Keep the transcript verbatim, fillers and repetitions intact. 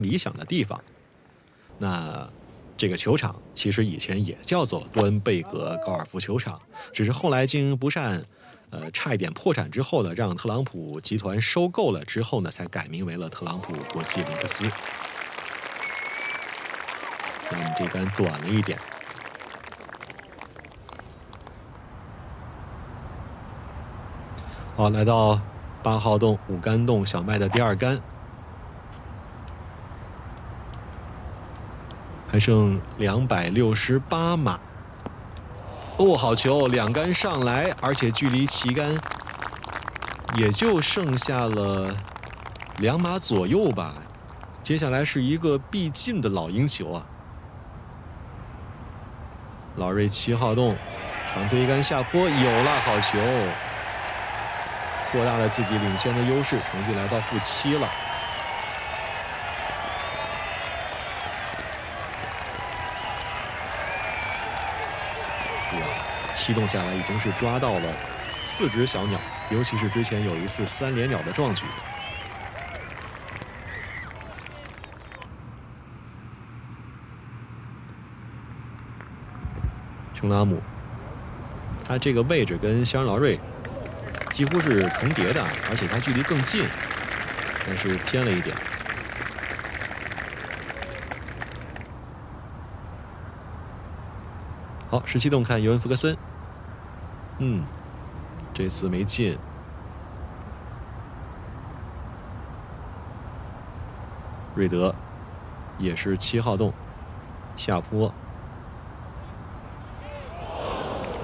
理想的地方。那这个球场其实以前也叫做多恩贝格高尔夫球场，只是后来经营不善，呃，差一点破产之后呢，让特朗普集团收购了之后呢，才改名为了特朗普国际林克斯。那我们这杆短了一点。好，来到八号洞五杆洞小麦的第二杆，还剩两百六十八码。哦，好球，两杆上来，而且距离旗杆也就剩下了两码左右吧。接下来是一个必进的老鹰球啊！老瑞七号洞长推杆下坡，有了，好球，扩大了自己领先的优势，成绩来到负七了。哇，七洞下来已经是抓到了四只小鸟，尤其是之前有一次三连鸟的壮举。琼拉姆，他这个位置跟肖恩劳瑞几乎是重叠的，而且他距离更近，但是偏了一点。好，十七洞看尤文福克森，嗯，这次没进。瑞德也是七号洞下坡。